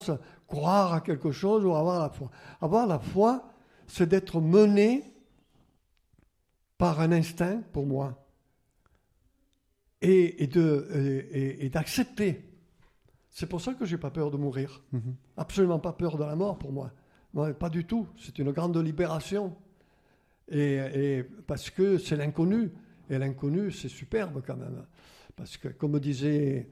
croire à quelque chose ou avoir la foi. Avoir la foi, c'est d'être mené par un instinct, pour moi, et d'accepter. C'est pour ça que je n'ai pas peur de mourir. Absolument pas peur de la mort, pour moi. Non, pas du tout. C'est une grande libération. Et parce que c'est l'inconnu. Et l'inconnu, c'est superbe quand même. Parce que, comme disait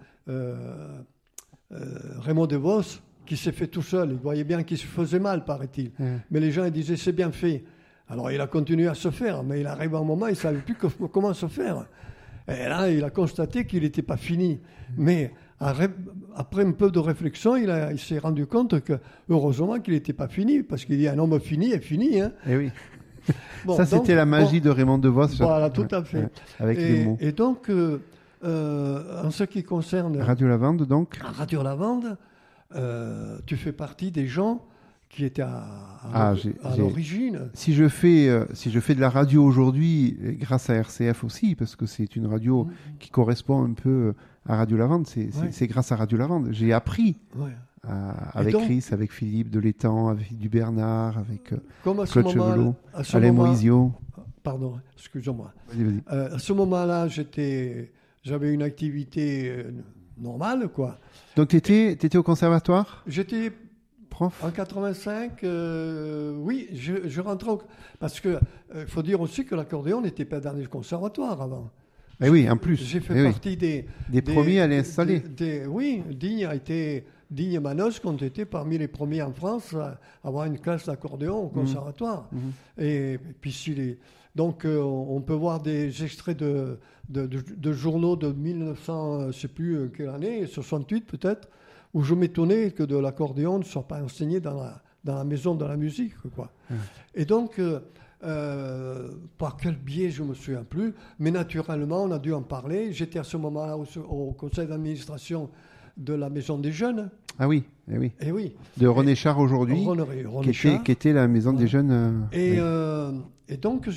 Raymond DeVos, qui s'est fait tout seul, il voyait bien qu'il se faisait mal, paraît-il. Mais les gens ils disaient, c'est bien fait. Alors il a continué à se faire, mais il arrive un moment, il ne savait plus comment se faire. Et là, il a constaté qu'il n'était pas fini. Mais après un peu de réflexion, il s'est rendu compte que, heureusement qu'il n'était pas fini, parce qu'il dit, un homme fini est fini. Hein. Eh oui. Bon, ça, c'était la magie de Raymond DeVos. Voilà, tout à fait. Avec les mots. Et donc, en ce qui concerne... Radio Lavande, donc. Radio Lavande, tu fais partie des gens qui étaient à l'origine. Si je fais de la radio aujourd'hui, grâce à RCF aussi, parce que c'est une radio qui correspond un peu à Radio Lavande, c'est grâce à Radio Lavande. J'ai appris avec donc, Chris, avec Philippe Delétang, avec Dubernard, avec Claude Chevelot, Alain Moisio. Pardon, excusez-moi. Vas-y. À ce moment-là, j'avais une activité normale, quoi. Donc, tu étais au conservatoire ? J'étais prof. En 85, oui, je rentrais parce que faut dire aussi que l'accordéon n'était pas dans les conservatoires avant. Mais oui, en plus. J'ai fait partie des premiers à l'installer. Oui, Digne Manos, qui ont été parmi les premiers en France à avoir une classe d'accordéon au conservatoire. Et puis donc on peut voir des extraits de journaux de 1900, je ne sais plus quelle année, 68 peut-être, où je m'étonnais que de l'accordéon ne soit pas enseigné dans la maison de la musique, quoi. Et donc, par quel biais, je ne me souviens plus, mais naturellement, on a dû en parler. J'étais à ce moment-là au conseil d'administration de la Maison des Jeunes. Ah oui, eh oui. Et oui. De René Char aujourd'hui, qui était la Maison des Jeunes. Et donc,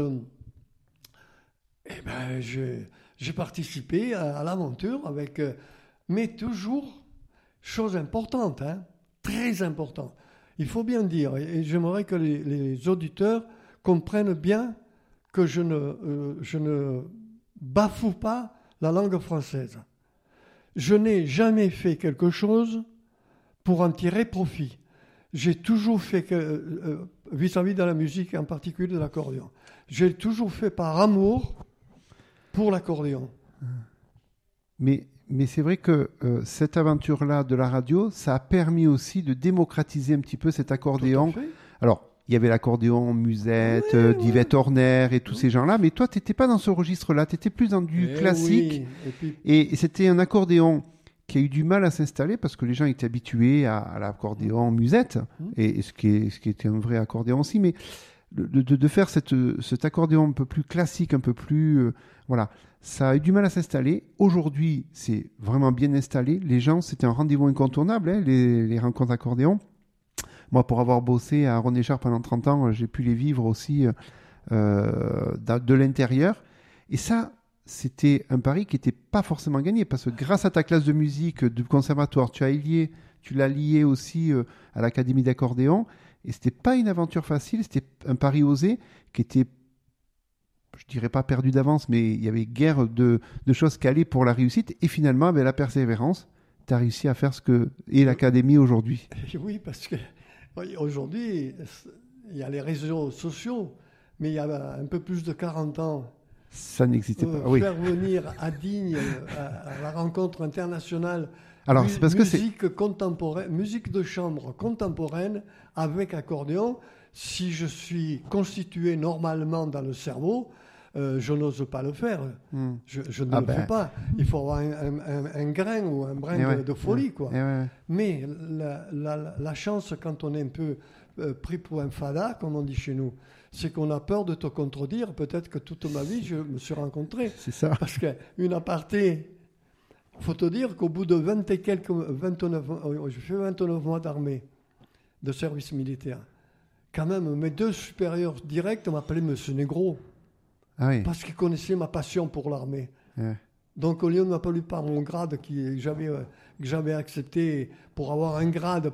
j'ai participé à l'aventure avec... mais toujours... Chose importante, hein, très importante. Il faut bien dire, et j'aimerais que les auditeurs comprennent bien que je ne bafoue pas la langue française. Je n'ai jamais fait quelque chose pour en tirer profit. J'ai toujours fait, vis-à-vis de la musique, en particulier de l'accordéon, j'ai toujours fait par amour pour l'accordéon. Mais c'est vrai que cette aventure-là de la radio, ça a permis aussi de démocratiser un petit peu cet accordéon. Alors, il y avait l'accordéon Musette, d'Yvette Horner et tous ces gens-là, mais toi, tu n'étais pas dans ce registre-là, tu étais plus dans du classique. Oui. Et c'était un accordéon qui a eu du mal à s'installer parce que les gens étaient habitués à l'accordéon Musette, et ce qui était un vrai accordéon aussi, mais de faire cet accordéon un peu plus classique, un peu plus... voilà. Ça a eu du mal à s'installer. Aujourd'hui, c'est vraiment bien installé. Les gens, c'était un rendez-vous incontournable, hein, les rencontres accordéon. Moi, pour avoir bossé à René Char pendant 30 ans, j'ai pu les vivre aussi de l'intérieur. Et ça, c'était un pari qui n'était pas forcément gagné, parce que grâce à ta classe de musique du conservatoire, tu l'as lié aussi à l'Académie d'accordéon. Et ce n'était pas une aventure facile, c'était un pari osé qui était... je dirais pas perdu d'avance, mais il y avait guère de choses calées pour la réussite. Et finalement, avec la persévérance, tu as réussi à faire ce que est l'Académie aujourd'hui. Oui, parce que aujourd'hui, il y a les réseaux sociaux, mais il y a un peu plus de 40 ans. Ça n'existait pas. Oui. Faire venir à Digne à la rencontre internationale. Alors, c'est parce musique contemporaine, musique de chambre contemporaine avec accordéon. Si je suis constitué normalement dans le cerveau, je n'ose pas le faire. Je ne le fais pas. Il faut avoir un grain ou un brin de folie, quoi. Mais la chance, quand on est un peu pris pour un fada, comme on dit chez nous, c'est qu'on a peur de te contredire. Peut-être que toute ma vie, je me suis rencontré. C'est ça. Parce qu'une aparté... Il faut te dire qu'au bout de 29 mois d'armée, de service militaire, quand même, mes deux supérieurs directs m'appelaient Monsieur Négro. Ah oui. Parce qu'ils connaissaient ma passion pour l'armée. Ouais. Donc, au lieu de m'appeler par mon grade, j'avais que j'avais accepté pour avoir un grade